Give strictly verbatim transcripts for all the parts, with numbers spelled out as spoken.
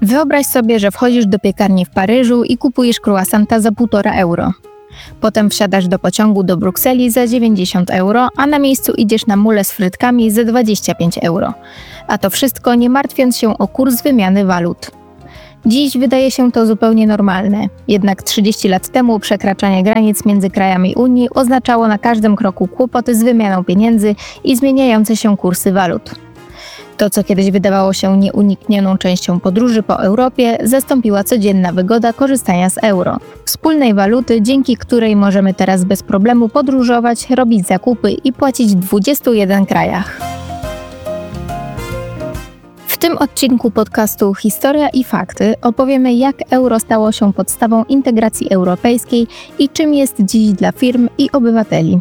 Wyobraź sobie, że wchodzisz do piekarni w Paryżu i kupujesz croissanta za półtora euro. Potem wsiadasz do pociągu do Brukseli za dziewięćdziesiąt euro, a na miejscu idziesz na mulę z frytkami za dwadzieścia pięć euro. A to wszystko nie martwiąc się o kurs wymiany walut. Dziś wydaje się to zupełnie normalne, jednak trzydzieści lat temu przekraczanie granic między krajami Unii oznaczało na każdym kroku kłopoty z wymianą pieniędzy i zmieniające się kursy walut. To, co kiedyś wydawało się nieuniknioną częścią podróży po Europie, zastąpiła codzienna wygoda korzystania z euro, wspólnej waluty, dzięki której możemy teraz bez problemu podróżować, robić zakupy i płacić w dwudziestu jeden krajach. W tym odcinku podcastu Historia i Fakty opowiemy, jak euro stało się podstawą integracji europejskiej i czym jest dziś dla firm i obywateli.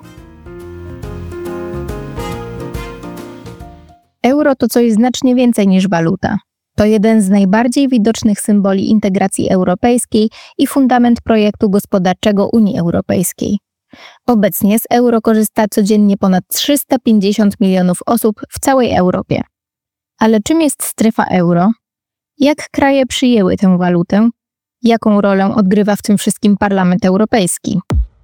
Euro to coś znacznie więcej niż waluta. To jeden z najbardziej widocznych symboli integracji europejskiej i fundament projektu gospodarczego Unii Europejskiej. Obecnie z euro korzysta codziennie ponad trzysta pięćdziesiąt milionów osób w całej Europie. Ale czym jest strefa euro? Jak kraje przyjęły tę walutę? Jaką rolę odgrywa w tym wszystkim Parlament Europejski?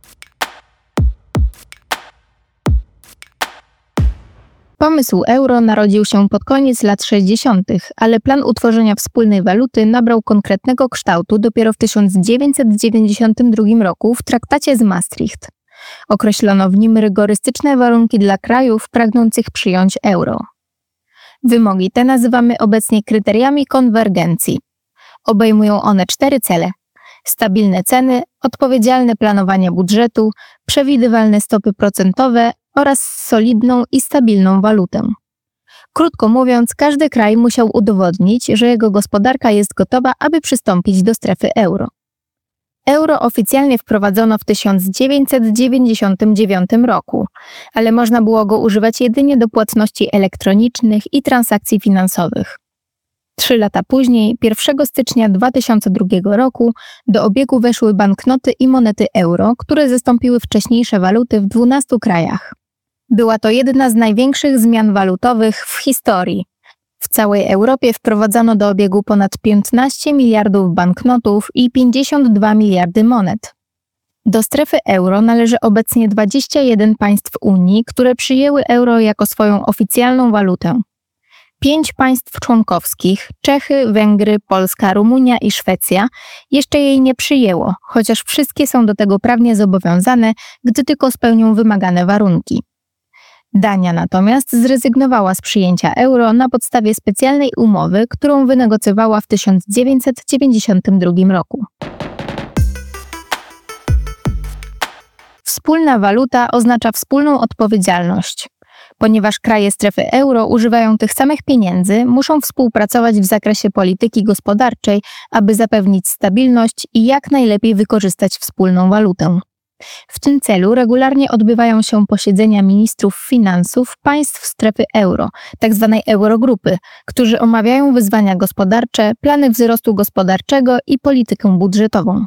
Pomysł euro narodził się pod koniec lat sześćdziesiątych, ale plan utworzenia wspólnej waluty nabrał konkretnego kształtu dopiero w tysiąc dziewięćset dziewięćdziesiątym drugim roku w traktacie z Maastricht. Określono w nim rygorystyczne warunki dla krajów pragnących przyjąć euro. Wymogi te nazywamy obecnie kryteriami konwergencji. Obejmują one cztery cele: stabilne ceny, odpowiedzialne planowanie budżetu, przewidywalne stopy procentowe oraz solidną i stabilną walutę. Krótko mówiąc, każdy kraj musiał udowodnić, że jego gospodarka jest gotowa, aby przystąpić do strefy euro. Euro oficjalnie wprowadzono w tysiąc dziewięćset dziewięćdziesiątym dziewiątym roku, ale można było go używać jedynie do płatności elektronicznych i transakcji finansowych. Trzy lata później, pierwszego stycznia dwa tysiące drugiego roku, do obiegu weszły banknoty i monety euro, które zastąpiły wcześniejsze waluty w dwunastu krajach. Była to jedna z największych zmian walutowych w historii. W całej Europie wprowadzano do obiegu ponad piętnaście miliardów banknotów i pięćdziesiąt dwa miliardy monet. Do strefy euro należy obecnie dwadzieścia jeden państw Unii, które przyjęły euro jako swoją oficjalną walutę. Pięć państw członkowskich, Czechy, Węgry, Polska, Rumunia i Szwecja, jeszcze jej nie przyjęło, chociaż wszystkie są do tego prawnie zobowiązane, gdy tylko spełnią wymagane warunki. Dania natomiast zrezygnowała z przyjęcia euro na podstawie specjalnej umowy, którą wynegocjowała w tysiąc dziewięćset dziewięćdziesiątym drugim roku. Wspólna waluta oznacza wspólną odpowiedzialność. Ponieważ kraje strefy euro używają tych samych pieniędzy, muszą współpracować w zakresie polityki gospodarczej, aby zapewnić stabilność i jak najlepiej wykorzystać wspólną walutę. W tym celu regularnie odbywają się posiedzenia ministrów finansów państw strefy euro, tzw. Eurogrupy, którzy omawiają wyzwania gospodarcze, plany wzrostu gospodarczego i politykę budżetową.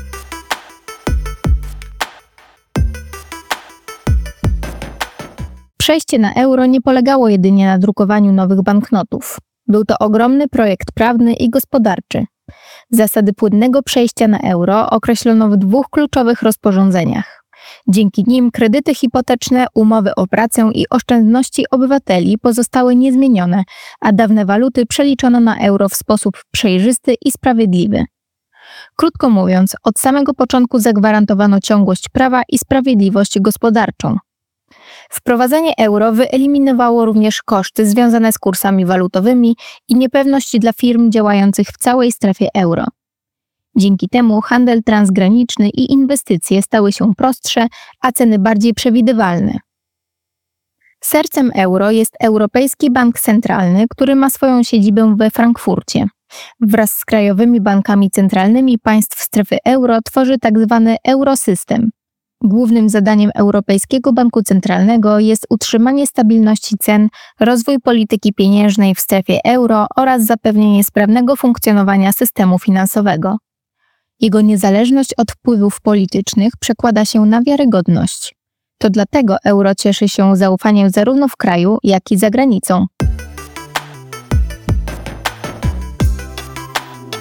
Przejście na euro nie polegało jedynie na drukowaniu nowych banknotów. Był to ogromny projekt prawny i gospodarczy. Zasady płynnego przejścia na euro określono w dwóch kluczowych rozporządzeniach. Dzięki nim kredyty hipoteczne, umowy o pracę i oszczędności obywateli pozostały niezmienione, a dawne waluty przeliczono na euro w sposób przejrzysty i sprawiedliwy. Krótko mówiąc, od samego początku zagwarantowano ciągłość prawa i sprawiedliwość gospodarczą. Wprowadzenie euro wyeliminowało również koszty związane z kursami walutowymi i niepewność dla firm działających w całej strefie euro. Dzięki temu handel transgraniczny i inwestycje stały się prostsze, a ceny bardziej przewidywalne. Sercem euro jest Europejski Bank Centralny, który ma swoją siedzibę we Frankfurcie. Wraz z krajowymi bankami centralnymi państw strefy euro tworzy tzw. Eurosystem. Głównym zadaniem Europejskiego Banku Centralnego jest utrzymanie stabilności cen, rozwój polityki pieniężnej w strefie euro oraz zapewnienie sprawnego funkcjonowania systemu finansowego. Jego niezależność od wpływów politycznych przekłada się na wiarygodność. To dlatego euro cieszy się zaufaniem zarówno w kraju, jak i za granicą.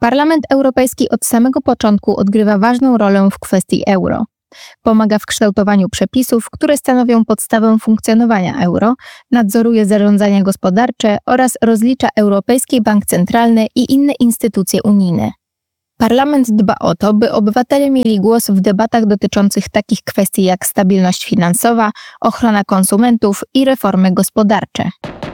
Parlament Europejski od samego początku odgrywa ważną rolę w kwestii euro. Pomaga w kształtowaniu przepisów, które stanowią podstawę funkcjonowania euro, nadzoruje zarządzania gospodarcze oraz rozlicza Europejski Bank Centralny i inne instytucje unijne. Parlament dba o to, by obywatele mieli głos w debatach dotyczących takich kwestii jak stabilność finansowa, ochrona konsumentów i reformy gospodarcze.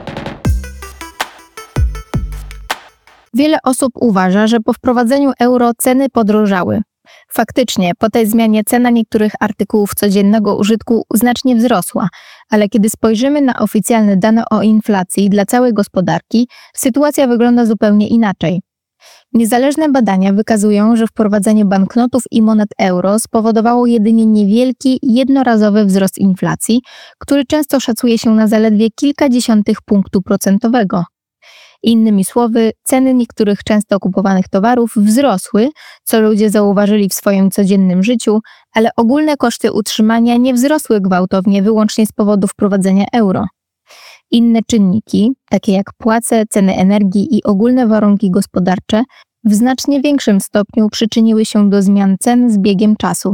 Wiele osób uważa, że po wprowadzeniu euro ceny podrożały. Faktycznie, po tej zmianie cena niektórych artykułów codziennego użytku znacznie wzrosła, ale kiedy spojrzymy na oficjalne dane o inflacji dla całej gospodarki, sytuacja wygląda zupełnie inaczej. Niezależne badania wykazują, że wprowadzenie banknotów i monet euro spowodowało jedynie niewielki, jednorazowy wzrost inflacji, który często szacuje się na zaledwie kilka dziesiątych punktu procentowego. Innymi słowy, ceny niektórych często kupowanych towarów wzrosły, co ludzie zauważyli w swoim codziennym życiu, ale ogólne koszty utrzymania nie wzrosły gwałtownie wyłącznie z powodu wprowadzenia euro. Inne czynniki, takie jak płace, ceny energii i ogólne warunki gospodarcze, w znacznie większym stopniu przyczyniły się do zmian cen z biegiem czasu.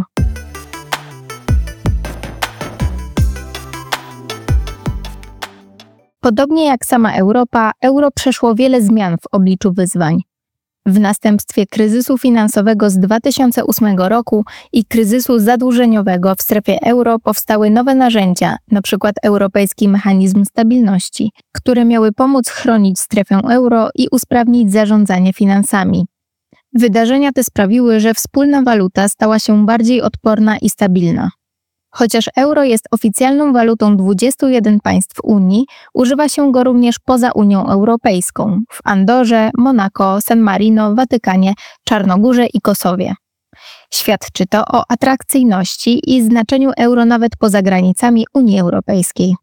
Podobnie jak sama Europa, euro przeszło wiele zmian w obliczu wyzwań. W następstwie kryzysu finansowego z dwa tysiące ósmego roku i kryzysu zadłużeniowego w strefie euro powstały nowe narzędzia, np. Europejski Mechanizm Stabilności, które miały pomóc chronić strefę euro i usprawnić zarządzanie finansami. Wydarzenia te sprawiły, że wspólna waluta stała się bardziej odporna i stabilna. Chociaż euro jest oficjalną walutą dwudziestu jeden państw Unii, używa się go również poza Unią Europejską, w Andorze, Monako, San Marino, Watykanie, Czarnogórze i Kosowie. Świadczy to o atrakcyjności i znaczeniu euro nawet poza granicami Unii Europejskiej.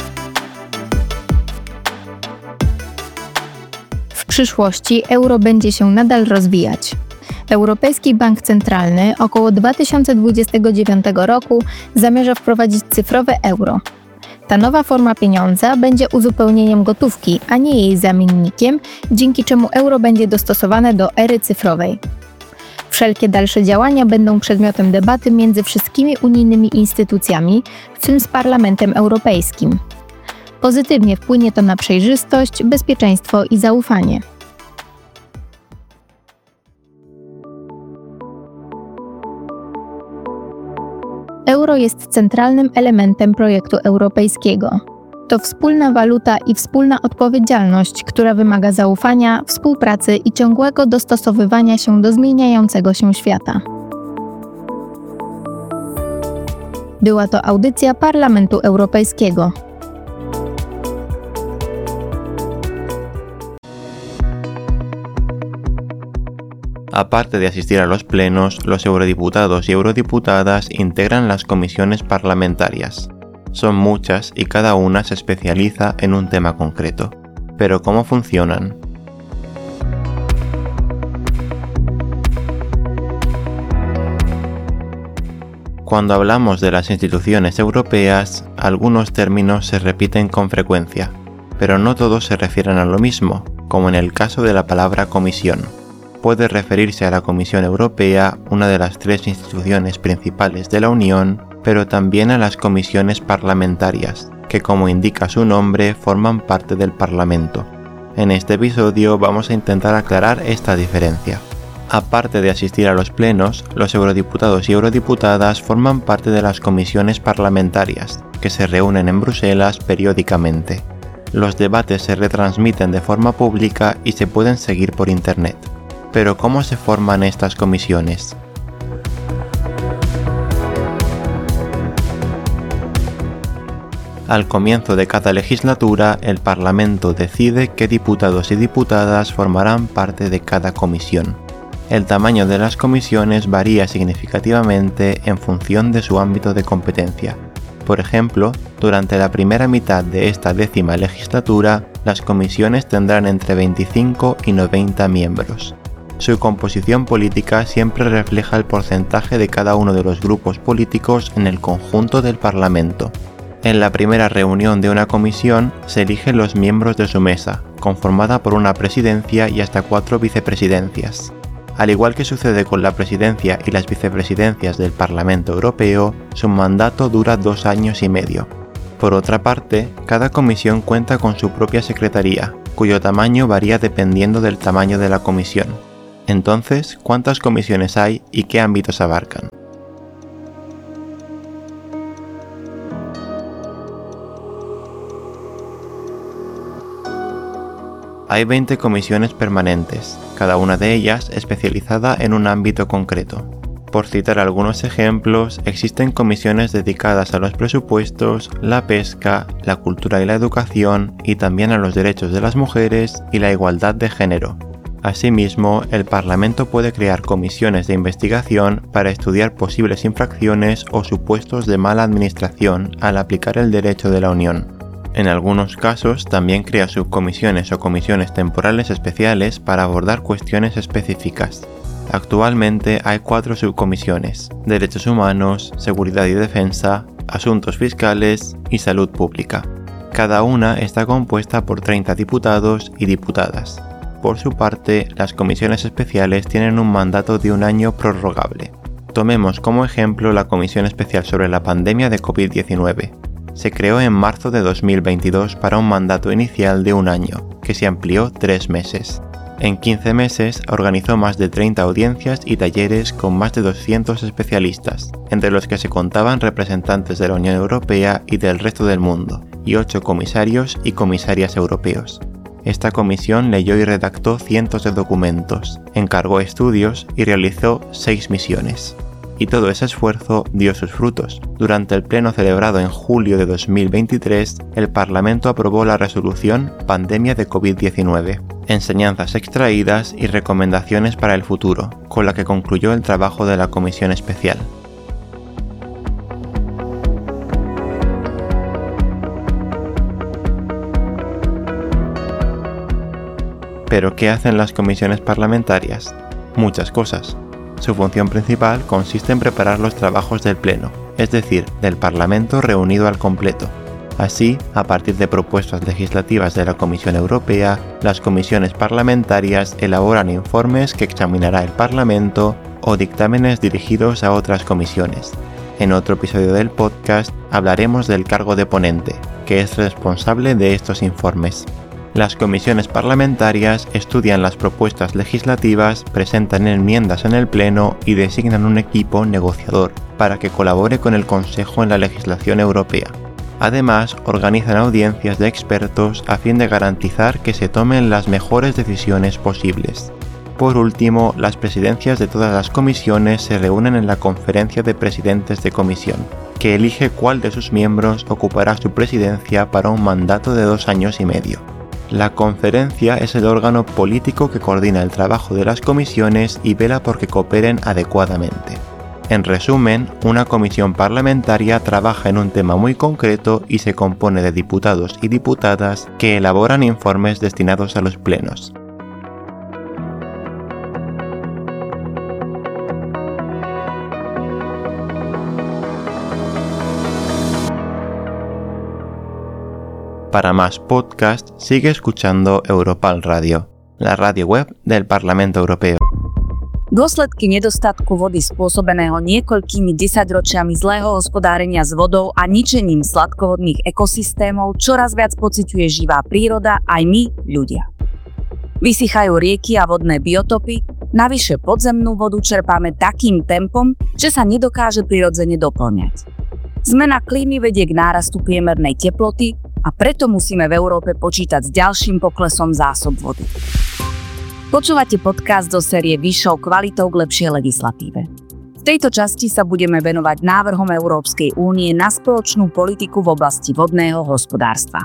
W przyszłości euro będzie się nadal rozwijać. Europejski Bank Centralny około dwa tysiące dwudziestego dziewiątego roku zamierza wprowadzić cyfrowe euro. Ta nowa forma pieniądza będzie uzupełnieniem gotówki, a nie jej zamiennikiem, dzięki czemu euro będzie dostosowane do ery cyfrowej. Wszelkie dalsze działania będą przedmiotem debaty między wszystkimi unijnymi instytucjami, w tym z Parlamentem Europejskim. Pozytywnie wpłynie to na przejrzystość, bezpieczeństwo i zaufanie. Euro jest centralnym elementem projektu europejskiego. To wspólna waluta i wspólna odpowiedzialność, która wymaga zaufania, współpracy i ciągłego dostosowywania się do zmieniającego się świata. Była to audycja Parlamentu Europejskiego. Aparte de asistir a los plenos, los eurodiputados y eurodiputadas integran las comisiones parlamentarias. Son muchas y cada una se especializa en un tema concreto. Pero ¿cómo funcionan? Cuando hablamos de las instituciones europeas, algunos términos se repiten con frecuencia, pero no todos se refieren a lo mismo, como en el caso de la palabra comisión. Puede referirse a la Comisión Europea, una de las tres instituciones principales de la Unión, pero también a las comisiones parlamentarias, que como indica su nombre forman parte del Parlamento. En este episodio vamos a intentar aclarar esta diferencia. Aparte de asistir a los plenos, los eurodiputados y eurodiputadas forman parte de las comisiones parlamentarias, que se reúnen en Bruselas periódicamente. Los debates se retransmiten de forma pública y se pueden seguir por Internet. Pero ¿cómo se forman estas comisiones? Al comienzo de cada legislatura, el Parlamento decide qué diputados y diputadas formarán parte de cada comisión. El tamaño de las comisiones varía significativamente en función de su ámbito de competencia. Por ejemplo, durante la primera mitad de esta décima legislatura, las comisiones tendrán entre veinticinco y noventa miembros. Su composición política siempre refleja el porcentaje de cada uno de los grupos políticos en el conjunto del Parlamento. En la primera reunión de una comisión se eligen los miembros de su mesa, conformada por una presidencia y hasta cuatro vicepresidencias. Al igual que sucede con la presidencia y las vicepresidencias del Parlamento Europeo, su mandato dura dos años y medio. Por otra parte, cada comisión cuenta con su propia secretaría, cuyo tamaño varía dependiendo del tamaño de la comisión. Entonces, ¿cuántas comisiones hay y qué ámbitos abarcan? Hay veinte comisiones permanentes, cada una de ellas especializada en un ámbito concreto. Por citar algunos ejemplos, existen comisiones dedicadas a los presupuestos, la pesca, la cultura y la educación, y también a los derechos de las mujeres y la igualdad de género. Asimismo, el Parlamento puede crear comisiones de investigación para estudiar posibles infracciones o supuestos de mala administración al aplicar el derecho de la Unión. En algunos casos también crea subcomisiones o comisiones temporales especiales para abordar cuestiones específicas. Actualmente hay cuatro subcomisiones: Derechos Humanos, Seguridad y Defensa, Asuntos Fiscales y Salud Pública. Cada una está compuesta por treinta diputados y diputadas. Por su parte, las comisiones especiales tienen un mandato de un año prorrogable. Tomemos como ejemplo la Comisión Especial sobre la Pandemia de COVID diecinueve. Se creó en marzo de dos mil veintidós para un mandato inicial de un año, que se amplió tres meses. En quince meses organizó más de treinta audiencias y talleres con más de doscientos especialistas, entre los que se contaban representantes de la Unión Europea y del resto del mundo, y ocho comisarios y comisarias europeos. Esta comisión leyó y redactó cientos de documentos, encargó estudios y realizó seis misiones. Y todo ese esfuerzo dio sus frutos. Durante el pleno celebrado en julio de dos mil veintitrés, el Parlamento aprobó la resolución Pandemia de COVID diecinueve, enseñanzas extraídas y recomendaciones para el futuro, con la que concluyó el trabajo de la Comisión Especial. ¿Pero qué hacen las comisiones parlamentarias? Muchas cosas. Su función principal consiste en preparar los trabajos del Pleno, es decir, del Parlamento reunido al completo. Así, a partir de propuestas legislativas de la Comisión Europea, las comisiones parlamentarias elaboran informes que examinará el Parlamento o dictámenes dirigidos a otras comisiones. En otro episodio del podcast hablaremos del cargo de ponente, que es responsable de estos informes. Las comisiones parlamentarias estudian las propuestas legislativas, presentan enmiendas en el Pleno y designan un equipo negociador para que colabore con el Consejo en la legislación europea. Además, organizan audiencias de expertos a fin de garantizar que se tomen las mejores decisiones posibles. Por último, las presidencias de todas las comisiones se reúnen en la Conferencia de Presidentes de Comisión, que elige cuál de sus miembros ocupará su presidencia para un mandato de dos años y medio. La conferencia es el órgano político que coordina el trabajo de las comisiones y vela por que cooperen adecuadamente. En resumen, una comisión parlamentaria trabaja en un tema muy concreto y se compone de diputados y diputadas que elaboran informes destinados a los plenos. Para más podcasts, sigue escuchando Europal Radio, la radio web del Parlamento Europeo. Dôsledky nedostatku vody spôsobeného niekoľkými desaťročiami zlého hospodárenia s vodou a ničením sladkovodných ekosystémov čoraz viac pociťuje živá príroda aj my, ľudia. Vysychajú rieky a vodné biotopy, navyše podzemnú vodu čerpáme takým tempom, že sa nedokáže prirodzene doplňať. Zmena klímy vedie k nárastu priemernej teploty a preto musíme v Európe počítať s ďalším poklesom zásob vody. Počúvate podcast zo série Vyššou kvalitou k lepšej legislatíve. V tejto časti sa budeme venovať návrhom Európskej únie na spoločnú politiku v oblasti vodného hospodárstva.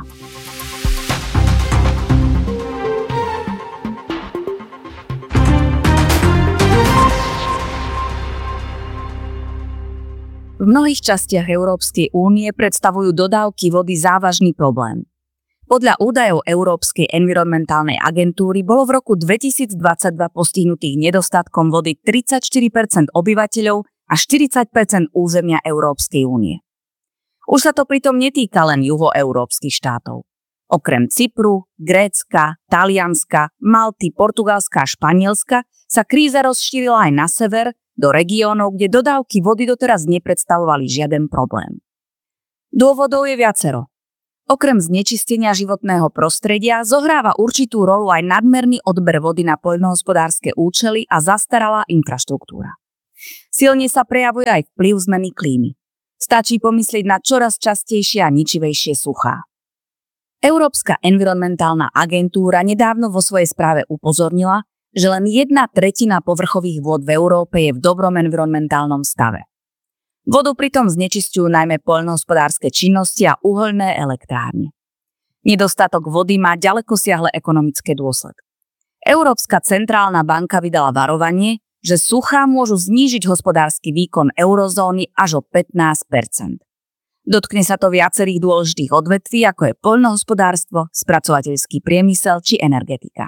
V mnohých častiach Európskej únie predstavujú dodávky vody závažný problém. Podľa údajov Európskej environmentálnej agentúry bolo v roku dvetisícdvadsaťdva postihnutých nedostatkom vody tridsaťštyri percent obyvateľov a štyridsať percent územia Európskej únie. Už sa to pritom netýka len juhoeurópskych štátov. Okrem Cypru, Grécka, Talianska, Malty, Portugalska a Španielska sa kríza rozšírila aj na sever, do regiónov, kde dodávky vody doteraz nepredstavovali žiaden problém. Dôvodov je viacero. Okrem znečistenia životného prostredia zohráva určitú rolu aj nadmerný odber vody na poľnohospodárske účely a zastaralá infraštruktúra. Silne sa prejavuje aj vplyv zmeny klímy. Stačí pomyslieť na čoraz častejšie a ničivejšie suchá. Európska environmentálna agentúra nedávno vo svojej správe upozornila, že len jedna tretina povrchových vôd v Európe je v dobrom environmentálnom stave. Vodu pritom znečisťujú najmä poľnohospodárske činnosti a uhoľné elektrárne. Nedostatok vody má ďalekosiahle ekonomické dôsledky. Európska centrálna banka vydala varovanie, že suchá môžu znížiť hospodársky výkon eurozóny až o pätnásť percent. Dotkne sa to viacerých dôležitých odvetví, ako je poľnohospodárstvo, spracovateľský priemysel či energetika.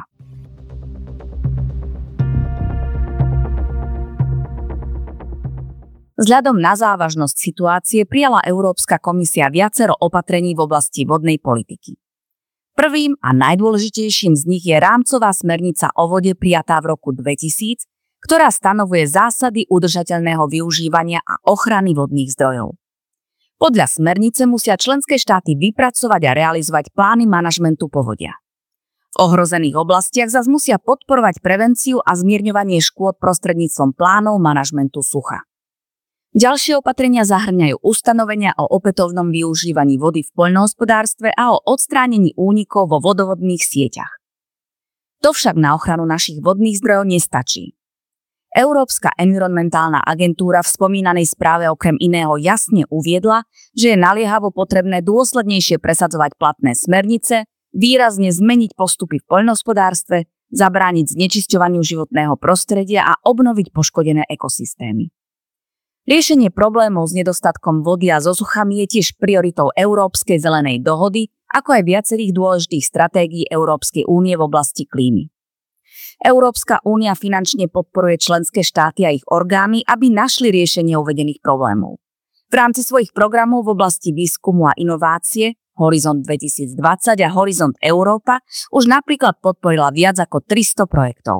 Vzhľadom na závažnosť situácie prijala Európska komisia viacero opatrení v oblasti vodnej politiky. Prvým a najdôležitejším z nich je rámcová smernica o vode prijatá v roku dvetisíc, ktorá stanovuje zásady udržateľného využívania a ochrany vodných zdrojov. Podľa smernice musia členské štáty vypracovať a realizovať plány manažmentu povodia. V ohrozených oblastiach zas musia podporovať prevenciu a zmierňovanie škôd prostredníctvom plánov manažmentu sucha. Ďalšie opatrenia zahŕňajú ustanovenia o opätovnom využívaní vody v poľnohospodárstve a o odstránení únikov vo vodovodných sieťach. To však na ochranu našich vodných zdrojov nestačí. Európska environmentálna agentúra v spomínanej správe okrem iného jasne uviedla, že je naliehavo potrebné dôslednejšie presadzovať platné smernice, výrazne zmeniť postupy v poľnohospodárstve, zabrániť znečisťovaniu životného prostredia a obnoviť poškodené ekosystémy. Riešenie problémov s nedostatkom vody a so suchami je tiež prioritou Európskej zelenej dohody, ako aj viacerých dôležitých stratégií Európskej únie v oblasti klímy. Európska únia finančne podporuje členské štáty a ich orgány, aby našli riešenie uvedených problémov. V rámci svojich programov v oblasti výskumu a inovácie Horizont dvetisícdvadsať a Horizont Európa už napríklad podporila viac ako tristo projektov.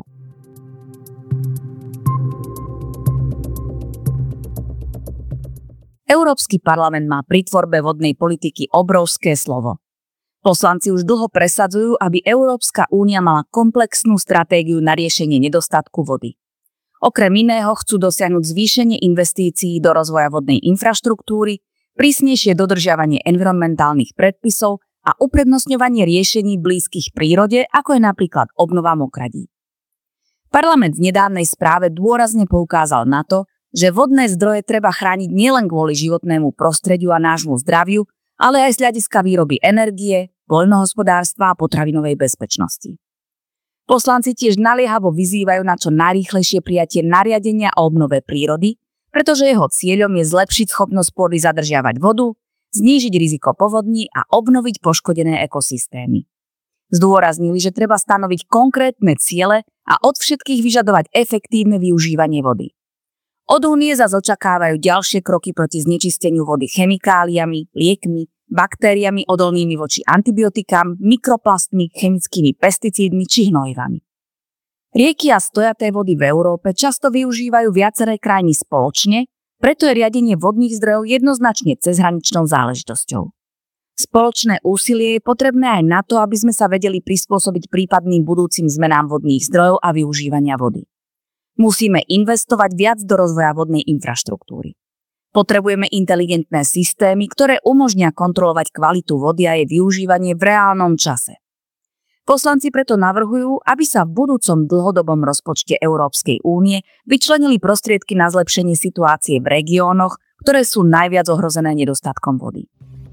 Európsky parlament má pri tvorbe vodnej politiky obrovské slovo. Poslanci už dlho presadzujú, aby Európska únia mala komplexnú stratégiu na riešenie nedostatku vody. Okrem iného chcú dosiahnuť zvýšenie investícií do rozvoja vodnej infraštruktúry, prísnejšie dodržiavanie environmentálnych predpisov a uprednostňovanie riešení blízkych prírode, ako je napríklad obnova mokradí. Parlament v nedávnej správe dôrazne poukázal na to, že vodné zdroje treba chrániť nielen kvôli životnému prostrediu a nášmu zdraviu, ale aj z hľadiska výroby energie, poľnohospodárstva a potravinovej bezpečnosti. Poslanci tiež naliehavo vyzývajú na čo najrýchlejšie prijatie nariadenia o obnove prírody, pretože jeho cieľom je zlepšiť schopnosť pôdy zadržiavať vodu, znížiť riziko povodní a obnoviť poškodené ekosystémy. Zdôraznili, že treba stanoviť konkrétne ciele a od všetkých vyžadovať efektívne využívanie vody. Od únie zas očakávajú ďalšie kroky proti znečisteniu vody chemikáliami, liekmi, baktériami odolnými voči antibiotikám, mikroplastmi, chemickými pesticídmi či hnojivami. Rieky a stojaté vody v Európe často využívajú viaceré krajiny spoločne, preto je riadenie vodných zdrojov jednoznačne cezhraničnou záležitosťou. Spoločné úsilie je potrebné aj na to, aby sme sa vedeli prispôsobiť prípadným budúcim zmenám vodných zdrojov a využívania vody. Musíme investovať viac do rozvoja vodnej infraštruktúry. Potrebujeme inteligentné systémy, ktoré umožnia kontrolovať kvalitu vody a jej využívanie v reálnom čase. Poslanci preto navrhujú, aby sa v budúcom dlhodobom rozpočte Európskej únie vyčlenili prostriedky na zlepšenie situácie v regiónoch, ktoré sú najviac ohrozené nedostatkom vody.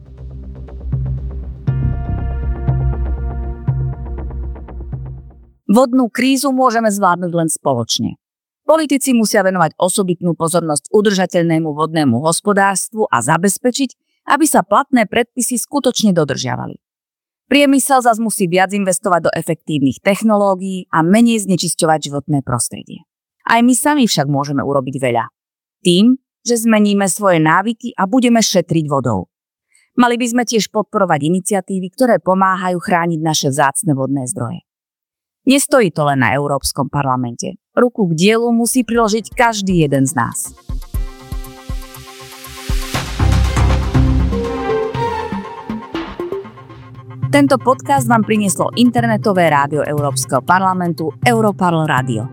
Vodnú krízu môžeme zvládnuť len spoločne. Politici musia venovať osobitnú pozornosť udržateľnému vodnému hospodárstvu a zabezpečiť, aby sa platné predpisy skutočne dodržiavali. Priemysel zas musí viac investovať do efektívnych technológií a menej znečisťovať životné prostredie. Aj my sami však môžeme urobiť veľa. Tým, že zmeníme svoje návyky a budeme šetriť vodou. Mali by sme tiež podporovať iniciatívy, ktoré pomáhajú chrániť naše vzácne vodné zdroje. Nestojí to len na Európskom parlamente. Ruku k dielu musí priložiť každý jeden z nás. Tento podcast vám prinieslo internetové rádio Európskeho parlamentu Europarl Radio.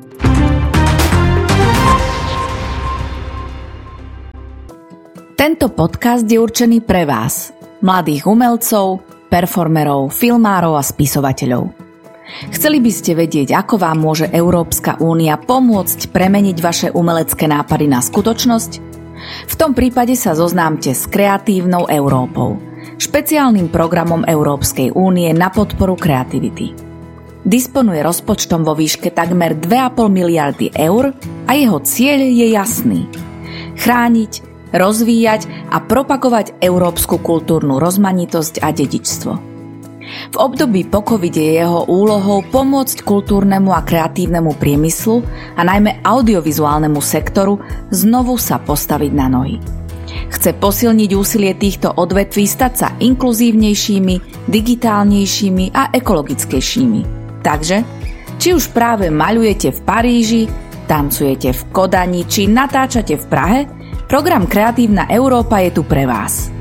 Tento podcast je určený pre vás, mladých umelcov, performerov, filmárov a spisovateľov. Chceli by ste vedieť, ako vám môže Európska únia pomôcť premeniť vaše umelecké nápady na skutočnosť? V tom prípade sa zoznámte s Kreatívnou Európou, špeciálnym programom Európskej únie na podporu kreativity. Disponuje rozpočtom vo výške takmer dve a pol miliardy eur a jeho cieľ je jasný. Chrániť, rozvíjať a propagovať európsku kultúrnu rozmanitosť a dedičstvo. V období po covide je jeho úlohou pomôcť kultúrnemu a kreatívnemu priemyslu a najmä audiovizuálnemu sektoru znovu sa postaviť na nohy. Chce posilniť úsilie týchto odvetví stať sa inkluzívnejšími, digitálnejšími a ekologickejšími. Takže, či už práve maľujete v Paríži, tancujete v Kodani či natáčate v Prahe, program Kreatívna Európa je tu pre vás.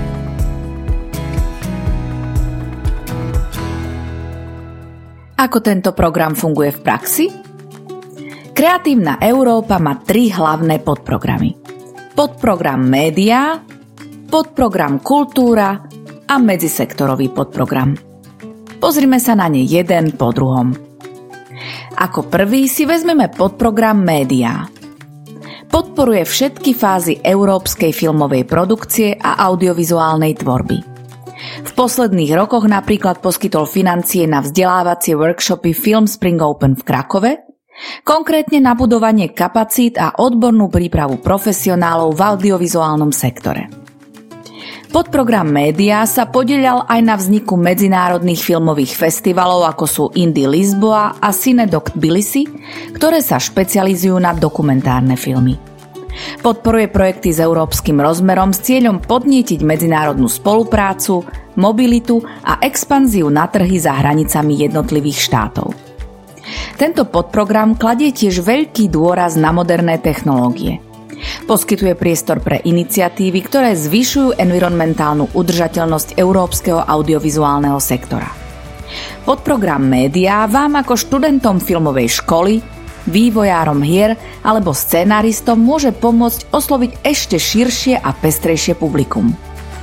Ako tento program funguje v praxi? Kreatívna Európa má tri hlavné podprogramy. Podprogram Média, podprogram Kultúra a medzisektorový podprogram. Pozrime sa na ne jeden po druhom. Ako prvý si vezmeme podprogram Média. Podporuje všetky fázy európskej filmovej produkcie a audiovizuálnej tvorby. V posledných rokoch napríklad poskytol financie na vzdelávacie workshopy Film Spring Open v Krakove, konkrétne na budovanie kapacít a odbornú prípravu profesionálov v audiovizuálnom sektore. Podprogram Média sa podieľal aj na vzniku medzinárodných filmových festivalov ako sú Indie Lisboa a Cinedoc Tbilisi, ktoré sa špecializujú na dokumentárne filmy. Podporuje projekty s európskym rozmerom s cieľom podnietiť medzinárodnú spoluprácu, mobilitu a expanziu na trhy za hranicami jednotlivých štátov. Tento podprogram kladie tiež veľký dôraz na moderné technológie. Poskytuje priestor pre iniciatívy, ktoré zvyšujú environmentálnu udržateľnosť európskeho audiovizuálneho sektora. Podprogram Média vám ako študentom filmovej školy, vývojárom hier alebo scenáristom môže pomôcť osloviť ešte širšie a pestrejšie publikum.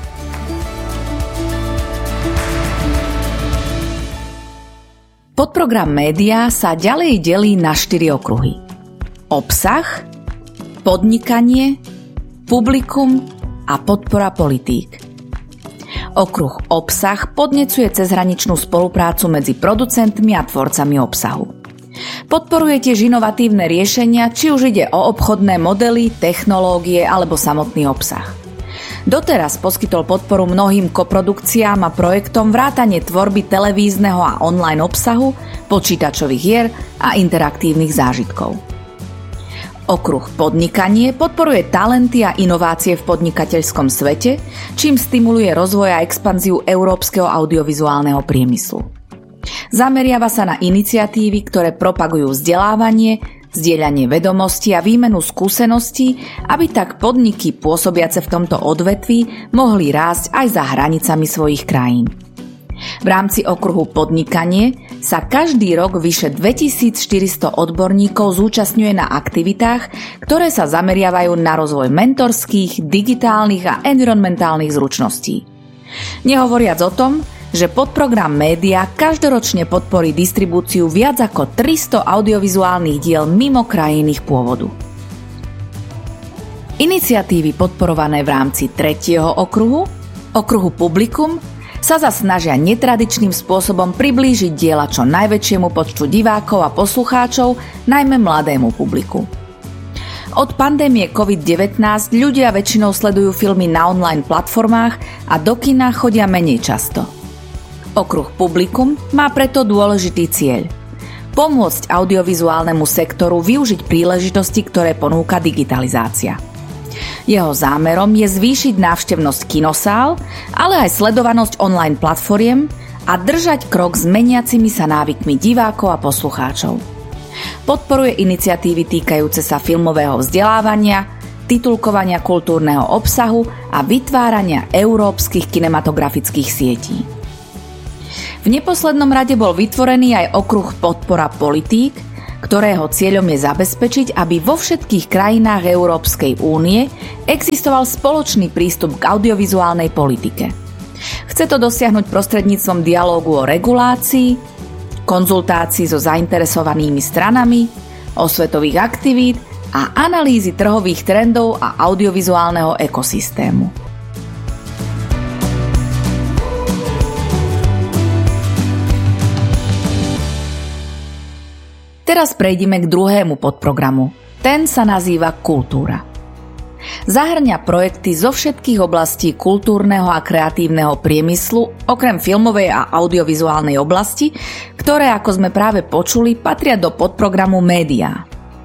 Podprogram Média sa ďalej delí na štyri okruhy. Obsah, podnikanie, publikum a podpora politík. Okruh obsah podnecuje cezhraničnú spoluprácu medzi producentmi a tvorcami obsahu. Podporuje tiež inovatívne riešenia, či už ide o obchodné modely, technológie alebo samotný obsah. Doteraz poskytol podporu mnohým koprodukciám a projektom vrátane tvorby televízneho a online obsahu, počítačových hier a interaktívnych zážitkov. Okruh podnikanie podporuje talenty a inovácie v podnikateľskom svete, čím stimuluje rozvoj a expanziu európskeho audiovizuálneho priemyslu. Zameriava sa na iniciatívy, ktoré propagujú vzdelávanie, zdieľanie vedomostí a výmenu skúseností, aby tak podniky pôsobiace v tomto odvetví mohli rásť aj za hranicami svojich krajín. V rámci okruhu podnikanie sa každý rok vyše dvetisícštyristo odborníkov zúčastňuje na aktivitách, ktoré sa zameriavajú na rozvoj mentorských, digitálnych a environmentálnych zručností. Nehovoriac o tom, že podprogram Média každoročne podporí distribúciu viac ako tristo audiovizuálnych diel mimo krajín ich pôvodu. Iniciatívy podporované v rámci tretieho okruhu, okruhu publikum, sa zas snažia netradičným spôsobom priblížiť diela čo najväčšiemu počtu divákov a poslucháčov, najmä mladému publiku. Od pandémie covid devätnásť ľudia väčšinou sledujú filmy na online platformách a do kina chodia menej často. Okruh publikum má preto dôležitý cieľ – pomôcť audiovizuálnemu sektoru využiť príležitosti, ktoré ponúka digitalizácia. Jeho zámerom je zvýšiť návštevnosť kinosál, ale aj sledovanosť online platformiem a držať krok s meniacimi sa návykmi divákov a poslucháčov. Podporuje iniciatívy týkajúce sa filmového vzdelávania, titulkovania kultúrneho obsahu a vytvárania európskych kinematografických sietí. V neposlednom rade bol vytvorený aj okruh Podpora politík, ktorého cieľom je zabezpečiť, aby vo všetkých krajinách Európskej únie existoval spoločný prístup k audiovizuálnej politike. Chce to dosiahnuť prostredníctvom dialógu o regulácii, konzultácií so zainteresovanými stranami, osvetových aktivít a analýzy trhových trendov a audiovizuálneho ekosystému. Teraz prejdeme k druhému podprogramu. Ten sa nazýva Kultúra. Zahŕňa projekty zo všetkých oblastí kultúrneho a kreatívneho priemyslu, okrem filmovej a audiovizuálnej oblasti, ktoré, ako sme práve počuli, patria do podprogramu Média.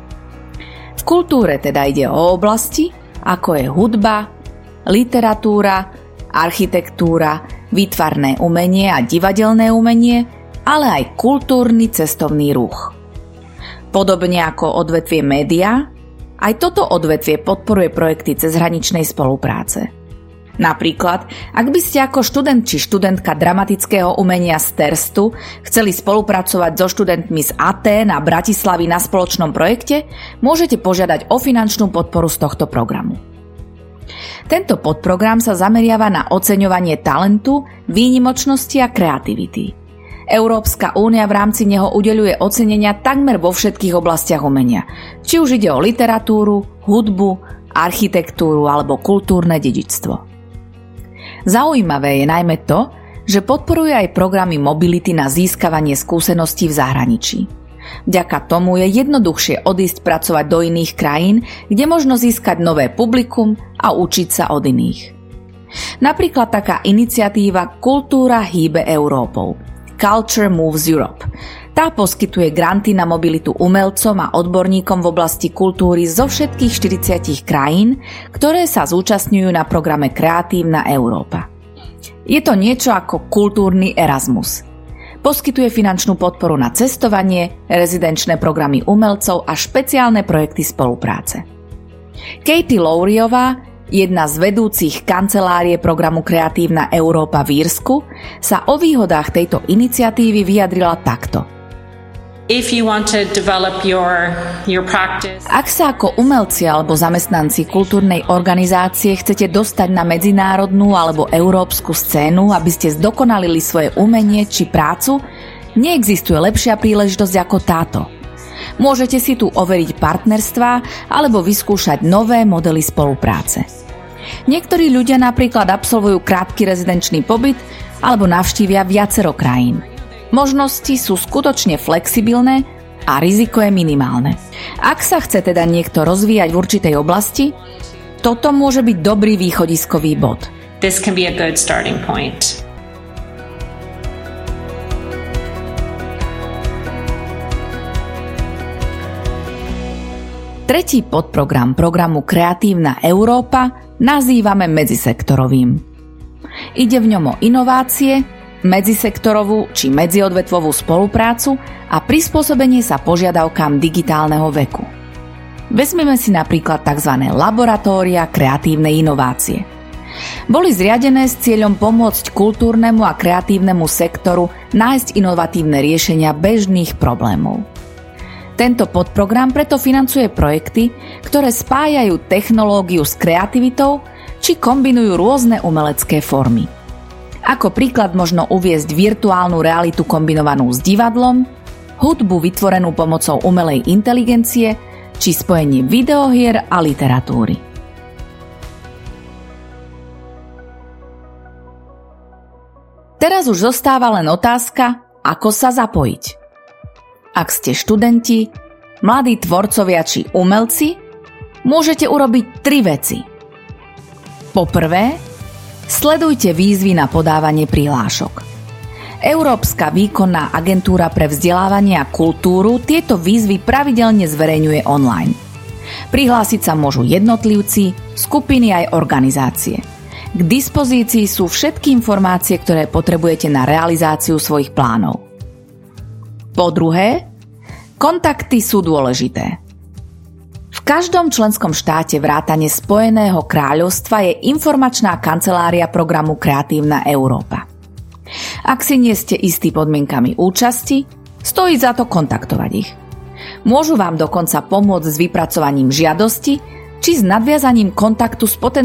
V kultúre teda ide o oblasti, ako je hudba, literatúra, architektúra, výtvarné umenie a divadelné umenie, ale aj kultúrny cestovný ruch. Podobne ako odvetvie média, aj toto odvetvie podporuje projekty cezhraničnej spolupráce. Napríklad, ak by ste ako študent či študentka dramatického umenia z Terstu chceli spolupracovať so študentmi z Atén a Bratislavy na spoločnom projekte, môžete požiadať o finančnú podporu z tohto programu. Tento podprogram sa zameriava na oceňovanie talentu, výnimočnosti a kreativity. Európska únia v rámci neho udeľuje ocenenia takmer vo všetkých oblastiach umenia, či už ide o literatúru, hudbu, architektúru alebo kultúrne dedičstvo. Zaujímavé je najmä to, že podporuje aj programy mobility na získavanie skúseností v zahraničí. Vďaka tomu je jednoduchšie odísť pracovať do iných krajín, kde možno získať nové publikum a učiť sa od iných. Napríklad taká iniciatíva Kultúra hýbe Európou. Culture Moves Europe. Tá poskytuje granty na mobilitu umelcom a odborníkom v oblasti kultúry zo všetkých štyridsiatich krajín, ktoré sa zúčastňujú na programe Kreatívna Európa. Je to niečo ako kultúrny Erasmus. Poskytuje finančnú podporu na cestovanie, rezidenčné programy umelcov a špeciálne projekty spolupráce. Katie Lowryová, jedna z vedúcich kancelárie programu Kreatívna Európa v Írsku, sa o výhodách tejto iniciatívy vyjadrila takto. If you want to develop your, your practice... Ak sa ako umelci alebo zamestnanci kultúrnej organizácie chcete dostať na medzinárodnú alebo európsku scénu, aby ste zdokonalili svoje umenie či prácu, neexistuje lepšia príležitosť ako táto. Môžete si tu overiť partnerstvá alebo vyskúšať nové modely spolupráce. Niektorí ľudia napríklad absolvujú krátky rezidenčný pobyt alebo navštívia viacero krajín. Možnosti sú skutočne flexibilné a riziko je minimálne. Ak sa chce teda niekto rozvíjať v určitej oblasti, toto môže byť dobrý východiskový bod. This can be a good starting point. Tretí podprogram programu Kreatívna Európa nazývame medzisektorovým. Ide v ňom o inovácie, medzisektorovú či medziodvetvovú spoluprácu a prispôsobenie sa požiadavkám digitálneho veku. Vezmeme si napríklad tzv. Laboratória kreatívnej inovácie. Boli zriadené s cieľom pomôcť kultúrnemu a kreatívnemu sektoru nájsť inovatívne riešenia bežných problémov. Tento podprogram preto financuje projekty, ktoré spájajú technológiu s kreativitou či kombinujú rôzne umelecké formy. Ako príklad možno uviesť virtuálnu realitu kombinovanú s divadlom, hudbu vytvorenú pomocou umelej inteligencie či spojenie videohier a literatúry. Teraz už zostáva len otázka, ako sa zapojiť. Ak ste študenti, mladí tvorcovia či umelci, môžete urobiť tri veci. Po prvé, sledujte výzvy na podávanie prihlášok. Európska výkonná agentúra pre vzdelávanie a kultúru tieto výzvy pravidelne zverejňuje online. Prihlásiť sa môžu jednotlivci, skupiny aj organizácie. K dispozícii sú všetky informácie, ktoré potrebujete na realizáciu svojich plánov. Po druhé, kontakty sú dôležité. V každom členskom štáte vrátane Spojeného kráľovstva je informačná kancelária programu Kreatívna Európa. Ak si nie ste istí podmienkami účasti, stojí za to kontaktovať ich. Môžu vám dokonca pomôcť s vypracovaním žiadosti či s nadviazaním kontaktu s potenciálnymi